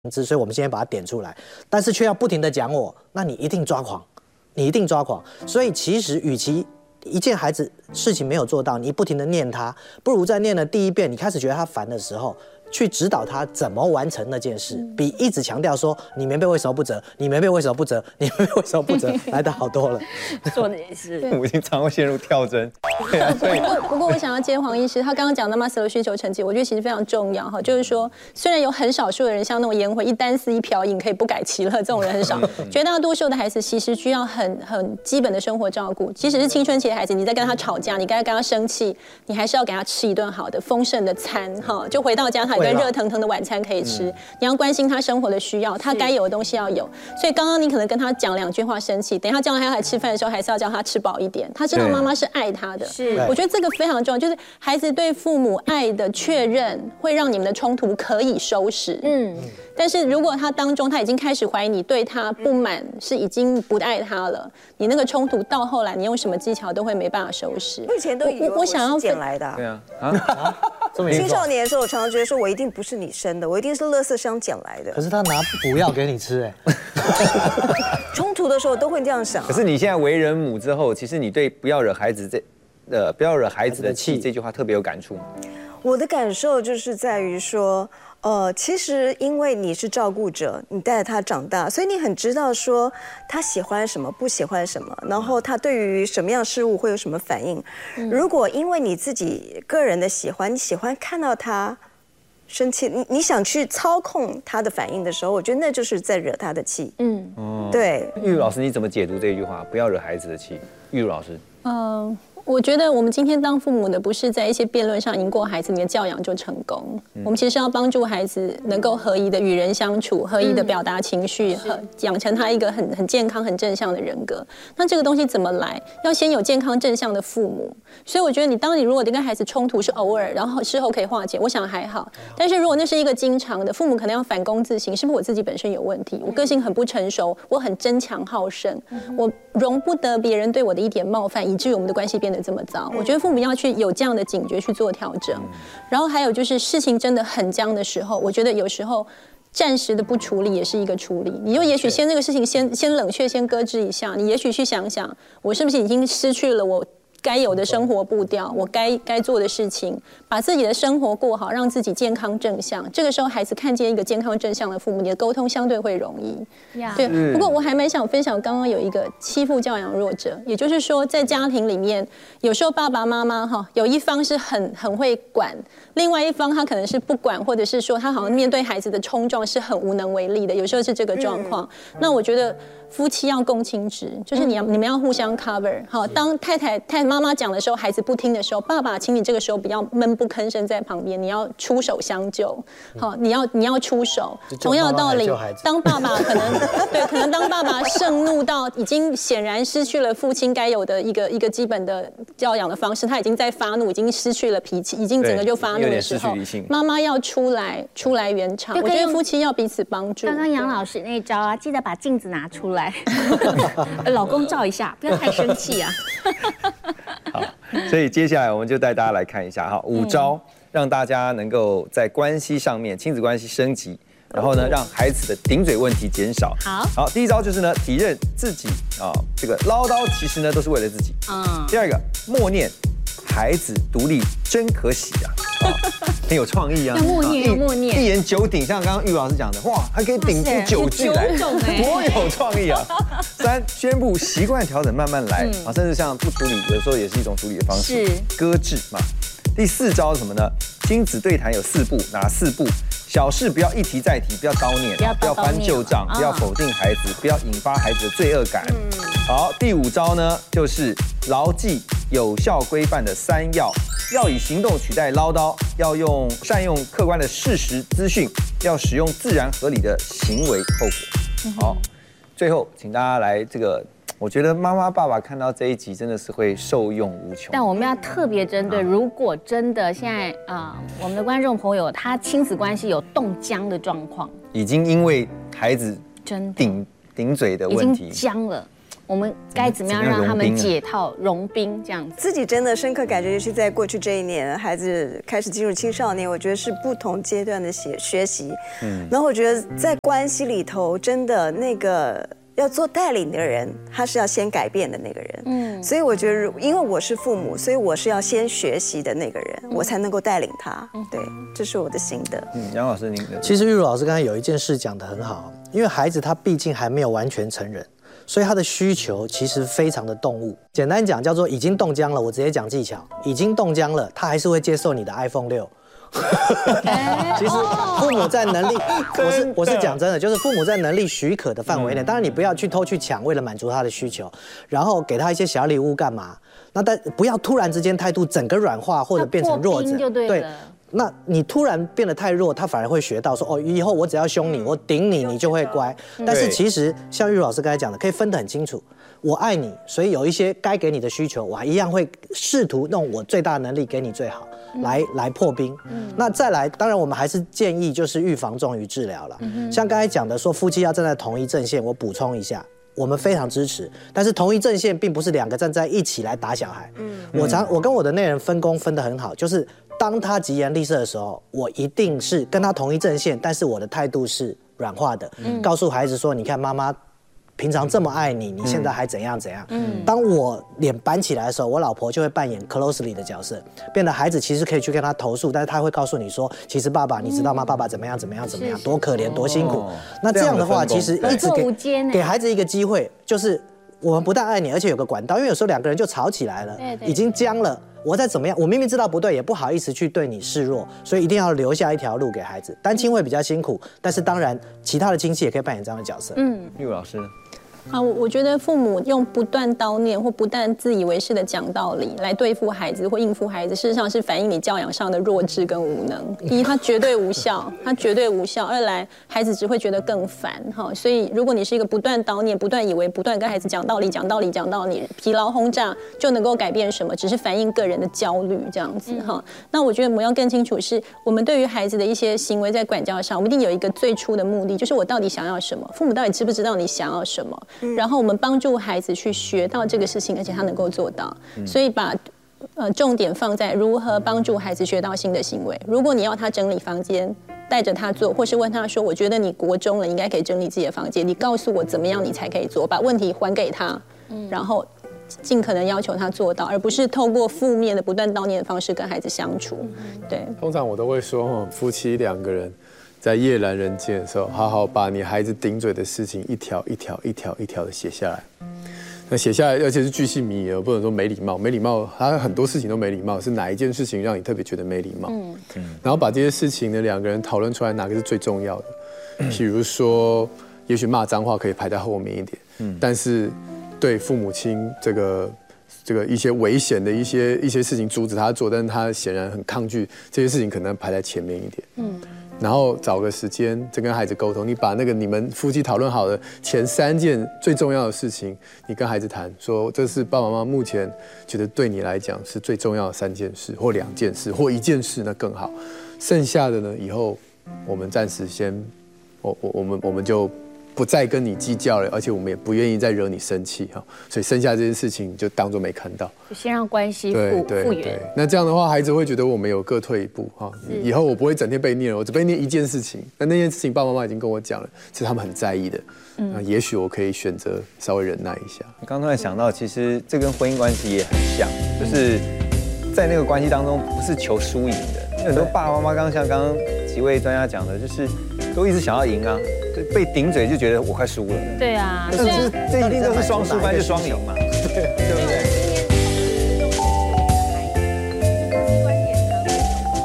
所以我们今天把它点出来，但是却要不停的讲我，那你一定抓狂，你一定抓狂。所以其实与其一件孩子事情没有做到，你不停的念他，不如在念了第一遍，你开始觉得他烦的时候，去指导他怎么完成那件事，比一直强调说你棉被为什么不折，你棉被为什么不折，你棉被为什么不折来得好多了。 说的也是， 父母亲常会陷入跳针。对啊，所以不过我想要接黄医师，他刚刚讲的 Maslow 需求层级，我觉得其实非常重要哈。就是说，虽然有很少数的人像那种颜回一箪食一瓢饮可以不改其乐这种人很少，绝大多数的孩子其实需要很基本的生活照顾。即使是青春期的孩子，你在跟他吵架，你该跟他生气，你还是要给他吃一顿好的丰盛的餐哈。就回到家，他有个热腾腾的晚餐可以吃。你要关心他生活的需要，他该有的东西要有。所以刚刚你可能跟他讲2句话生气，等一下叫他来吃饭的时候，还是要叫他吃饱一点。他知道妈妈是爱他的。 是， 我觉得这个非常重要，就是孩子对父母爱的确认，会让你们的冲突可以收拾。但是如果他当中他已经开始怀疑你对他不满，是已经不爱他了，你那个冲突到后来，你用什么技巧都会没办法收拾。 我以前都以为我想要捡来的。 对啊， 青少年的时候，我常常觉得说我一定不是你生的，我一定是垃圾箱捡来的。 可是他拿补药给你吃，哎， 冲突的时候都会这样想。 可是你现在为人母之后，其实你对不要惹孩子不要惹孩子的气这句话特别有感触。 我的感受就是在于说，其实因为你是照顾者，你带着他长大，所以你很知道说他喜欢什么，不喜欢什么，然后他对于什么样事物会有什么反应。如果因为你自己个人的喜欢，你喜欢看到他生气，你想去操控他的反应的时候，我觉得那就是在惹他的气。对。 玉如老师，你怎么解读这句话？不要惹孩子的气。玉如老师， 我觉得我们今天当父母的，不是在一些辩论上赢过孩子，你的教养就成功。我们其实要帮助孩子能够合宜的与人相处，合宜的表达情绪，养成他一个很健康、很正向的人格。那这个东西怎么来？要先有健康正向的父母。所以我觉得当你如果跟孩子冲突是偶尔，然后事后可以化解，我想还好。但是如果那是一个经常的，父母可能要反躬自省，是不是我自己本身有问题？我个性很不成熟，我很争强好胜，我容不得别人对我的一点冒犯，以至于我们的关系变得这么糟。我觉得父母要去有这样的警觉去做调整。然后还有就是事情真的很僵的时候，我觉得有时候暂时的不处理也是一个处理。你就也许先这个事情先冷却，先搁置一下。你也许去想想，我是不是已经失去了我该有的生活步调，我该做的事情，把自己的生活过好，让自己健康正向。这个时候，孩子看见一个健康正向的父母，你的沟通相对会容易。对，不过我还蛮想分享，刚刚有一个欺负教养弱者，也就是说，在家庭里面，有时候爸爸妈妈有一方是很会管，另外一方他可能是不管，或者是说他好像面对孩子的冲撞是很无能为力的，有时候是这个状况。那我觉得夫妻要共亲职，就是你们要互相 cover。当太妈妈讲的时候，孩子不听的时候，爸爸，请你这个时候不要闷不吭声在旁边，你要出手相救。你要出手。同样的道理，当爸爸可能当爸爸盛怒到已经显然失去了父亲该有的一个基本的教养的方式，他已经在发怒，已经失去了脾气，已经整个就发怒的时候，妈妈要出来圆场。我觉得夫妻要彼此帮助。 刚刚杨老师那招啊，记得把镜子拿出来，老公照一下，不要太生气啊。 好，所以接下来我们就带大家来看一下5招，让大家能够在关系上面亲子关系升级，然后呢，让孩子的顶嘴问题减少。好，第一招就是呢，体认自己这个唠叨其实呢都是为了自己。第二个，默念孩子独立真可喜啊，很有创意啊。 要默念，默念， 一言九鼎，像刚刚玉老师讲的，哇，还可以顶出9句来，多有创意啊！3，宣布习惯调整，慢慢来啊，甚至像不处理，有时候也是一种处理的方式，搁置嘛。第4招是什么呢？亲子对谈有4步，哪4步？小事不要一提再提，不要叨念，不要翻旧账，不要否定孩子，不要引发孩子的罪恶感。好，第5招呢，就是牢记有效规范的3要，要以行动取代唠叨，要善用客观的事实资讯，要使用自然合理的行为后果。好，最后请大家来这个。我觉得妈妈爸爸看到这一集真的是会受用无穷。 但我们要特别针对，如果真的现在我们的观众朋友他亲子关系有冻僵的状况， 已经因为孩子顶嘴的问题已经僵了， 我们该怎么样让他们解套融冰这样子？ 自己真的深刻感觉，就是在过去这1年，孩子开始进入青少年，我觉得是不同阶段的学习。然后我觉得在关系里头，真的那个要做带领的人，他是要先改变的那个人。所以我觉得，因为我是父母，所以我是要先学习的那个人，我才能够带领他。对，这是我的心得。 杨老师，您的其实玉茹老师刚才有一件事讲得很好，因为孩子他毕竟还没有完全成人。所以他的需求其实非常的动物，简单讲叫做已经冻僵了。我直接讲技巧，已经冻僵了，他还是会接受你的 iPhone 6。其实父母在能力，我是讲真的，就是父母在能力许可的范围内，当然你不要去偷去抢，为了满足他的需求，然后给他一些小礼物干嘛？那但不要突然之间态度整个软化或者变成弱者，对。那你突然变得太弱，他反而会学到说哦，以后我只要凶你，我顶你，你就会乖。但是其实像玉茹老师刚才讲的，可以分得很清楚。我爱你，所以有一些该给你的需求，我一样会试图用我最大的能力给你最好，来破冰。那再来，当然我们还是建议就是预防重于治疗了。像刚才讲的说夫妻要站在同一阵线，我补充一下。我们非常支持，但是同一阵线并不是2个站在一起来打小孩。我跟我的内人分工分得很好，就是当他疾言厉色的时候，我一定是跟他同一阵线，但是我的态度是软化的，告诉孩子说，你看妈妈平常这么爱你，你现在还怎样怎样。当我脸板起来的时候，我老婆就会扮演 closely 的角色，变得孩子其实可以去跟他投诉，但是他会告诉你说，其实爸爸你知道吗？爸爸怎么样怎么样怎么样，多可怜多辛苦。那这样的话，其实一直给孩子一个机会，就是我们不但爱你，而且有个管道，因为有时候2个人就吵起来了，已经僵了。我再怎么样，我明明知道不对，也不好意思去对你示弱，所以一定要留下一条路给孩子。单亲会比较辛苦，但是当然其他的亲戚也可以扮演这样的角色。 玉茹老师呢？ 我觉得父母用不断叨念或不断自以为是的讲道理来对付孩子或应付孩子，事实上是反映你教养上的弱智跟无能。第一，它绝对无效，它绝对无效；二来，孩子只会觉得更烦哈。所以，如果你是一个不断叨念、不断以为、不断跟孩子讲道理、讲道理、讲道理，疲劳轰炸就能够改变什么？只是反映个人的焦虑这样子哈。那我觉得我们要更清楚是，我们对于孩子的一些行为在管教上，我们一定有一个最初的目的，就是我到底想要什么？父母到底知不知道你想要什么？然后我们帮助孩子去学到这个事情，而且他能够做到，所以把重点放在如何帮助孩子学到新的行为。如果你要他整理房间，带着他做，或是问他说：“我觉得你国中了，应该可以整理自己的房间，你告诉我怎么样你才可以做？”把问题还给他，然后尽可能要求他做到，而不是透过负面的不断叨念的方式跟孩子相处。对， 通常我都会说，夫妻2个人在夜阑人静的时候，好好把你孩子顶嘴的事情一条一条的写下来。那写下来，而且是巨细靡遗，不能说没礼貌。没礼貌，他很多事情都没礼貌，是哪一件事情让你特别觉得没礼貌？然后把这些事情呢2个人讨论出来，哪个是最重要的？比如说，也许骂脏话可以排在后面一点，但是对父母亲这个一些危险的一些事情阻止他做，但是他显然很抗拒这些事情，可能排在前面一点。然后找个时间再跟孩子沟通，你把那个你们夫妻讨论好的前3件最重要的事情，你跟孩子谈，说这是爸爸妈妈目前觉得对你来讲是最重要的3件事，或2件事，或1件事，那更好。剩下的呢，以后我们暂时先，我们就不再跟你计较了，而且我们也不愿意再惹你生气哈，所以剩下这件事情就当作没看到， 就先让关系复原。 那这样的话，孩子会觉得我们有各退一步哈，以后我不会整天被念了，我只被念1件事情，那件事情爸爸妈妈已经跟我讲了，是他们很在意的，那也许我可以选择稍微忍耐一下。 刚突然想到，其实这跟婚姻关系也很像，就是在那个关系当中不是求输赢的，很多爸爸妈妈像刚刚几位专家讲的，就是都一直想要赢啊。被顶嘴就觉得我快输了。 对啊， 这一定都是双输，不然就双赢嘛，对不对？